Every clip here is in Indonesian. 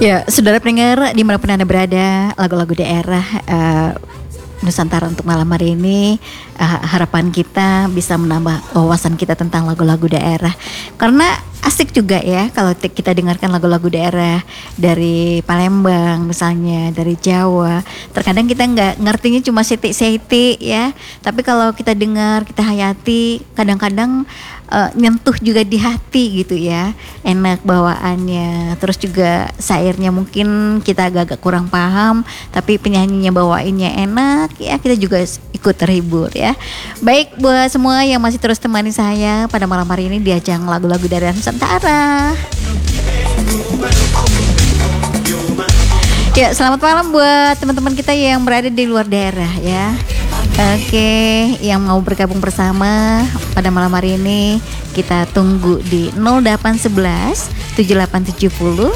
Ya, saudara pendengar dimanapun Anda berada, lagu-lagu daerah Nusantara untuk malam hari ini, harapan kita bisa menambah wawasan kita tentang lagu-lagu daerah. Karena asik juga ya kalau kita dengarkan lagu-lagu daerah dari Palembang misalnya, dari Jawa. Terkadang kita nggak ngertinya cuma siti-siti ya, tapi kalau kita dengar, kita hayati, kadang-kadang nyentuh juga di hati gitu ya, enak bawaannya. Terus juga syairnya mungkin kita agak-agak kurang paham, tapi penyanyinya bawainnya enak ya, kita juga ikut terhibur ya. Baik, buat semua yang masih terus temani saya pada malam hari ini di ajang lagu-lagu dari Nusantara. Ya, selamat malam buat teman-teman kita yang berada di luar daerah ya. Oke, yang mau bergabung bersama pada malam hari ini kita tunggu di 0811 7870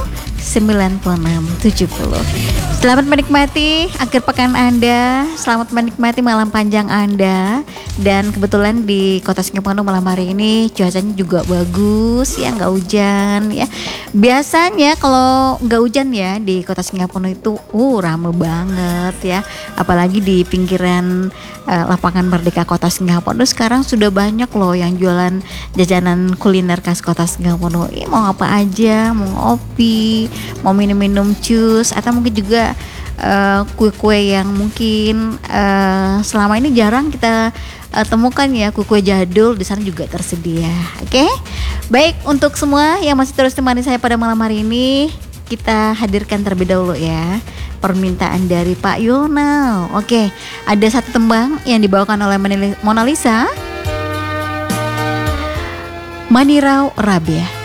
9670. Selamat menikmati akhir pekan Anda, selamat menikmati malam panjang Anda. Dan kebetulan di Kota Singapura malam hari ini cuacanya juga bagus ya, nggak hujan ya. Biasanya kalau nggak hujan ya di Kota Singapura itu rame banget ya. Apalagi di pinggiran lapangan Merdeka Kota Singapura sekarang sudah banyak loh yang jualan jajanan kuliner khas Kota Singapura. Mau apa aja, mau ngopi, mau minum-minum jus, atau mungkin juga kue-kue yang mungkin selama ini jarang kita temukan ya, kue-kue jadul di sana juga tersedia. Oke? Baik, untuk semua yang masih terus temani saya pada malam hari ini, kita hadirkan terlebih dahulu ya permintaan dari Pak Yonal. Oke, ada satu tembang yang dibawakan oleh Mona Lisa, Manirau Rabia.